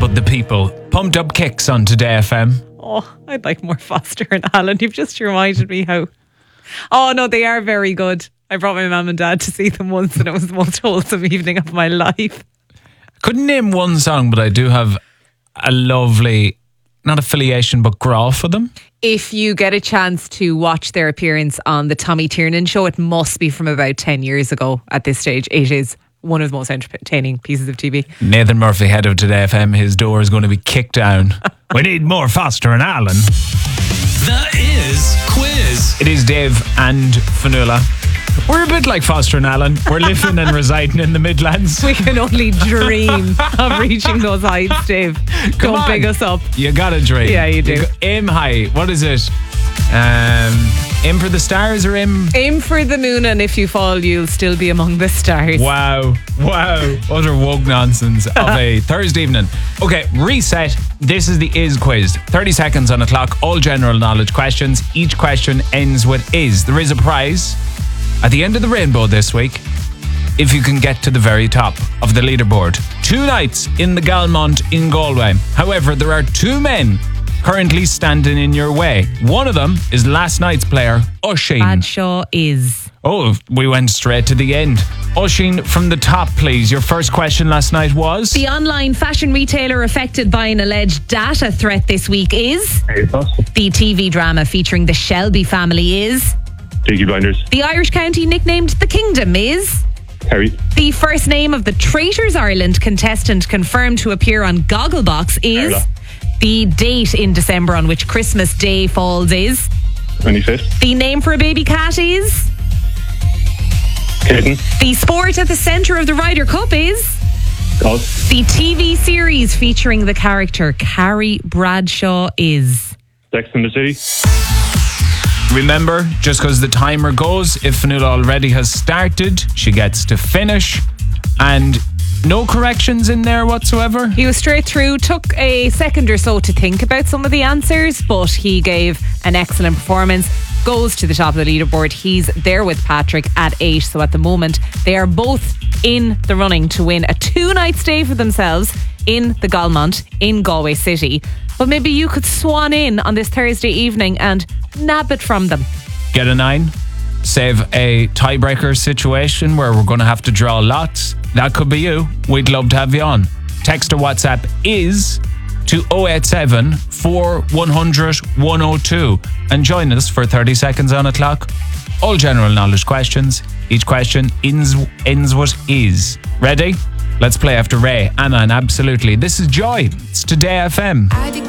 but the people. Pumped Up Kicks on Today FM. Oh, I'd like more Foster and Alan. You've just reminded me how... Oh, no, they are very good. I brought my mum and dad to see them once and it was the most wholesome evening of my life. Couldn't name one song, but I do have a lovely, not affiliation, but graph for them. If you get a chance to watch their appearance on the Tommy Tiernan show, it must be from about 10 years ago at this stage. It is one of the most entertaining pieces of TV. Nathan Murphy, head of Today FM, his door is going to be kicked down. We need more Foster and Alan. The Is Quiz. It is Dave and Fionnuala. We're a bit like Foster and Alan. We're living and residing in the Midlands. We can only dream of reaching those heights, Dave. Don't big us up. You gotta dream. Yeah, you do. Aim high. What is it? Aim for the stars or aim? Aim for the moon, and if you fall, you'll still be among the stars. Wow. Utter woke nonsense of a Thursday evening. Okay, reset. This is the Is Quiz. 30 seconds on the clock. All general knowledge questions. Each question ends with is. There is a prize at the end of the rainbow this week if you can get to the very top of the leaderboard. 2 nights in the Galmont in Galway. However, there are 2 men currently standing in your way. One of them is last night's player, Oisín. Bradshaw is. Oh, we went straight to the end. Oisín, from the top, please. Your first question last night was? The online fashion retailer affected by an alleged data threat this week is? The TV drama featuring the Shelby family is? Peaky Blinders. The Irish county nicknamed The Kingdom is? Kerry. The first name of the Traitors Ireland contestant confirmed to appear on Gogglebox is? Carla. The date in December on which Christmas Day falls is? 25th. The name for a baby cat is? Kitten. The sport at the centre of the Ryder Cup is? Golf. The TV series featuring the character Carrie Bradshaw is? Sex and the City. Remember, just because the timer goes, if Fionnuala already has started, she gets to finish. And no corrections in there whatsoever. He was straight through, took a second or so to think about some of the answers, but he gave an excellent performance. Goes to the top of the leaderboard. He's there with Patrick at 8. So at the moment, they are both in the running to win a 2-night stay for themselves in the Galmont in Galway City. But maybe you could swan in on this Thursday evening and nab it from them. Get a 9. Save a tiebreaker situation where we're going to have to draw lots. That could be you. We'd love to have you on. Text or WhatsApp is to 087 4100 102 and join us for 30 seconds on the clock. All general knowledge questions. Each question ends with is. Ready? Let's play after Ray, Anna and Absolutely. This is Joy. It's Today FM.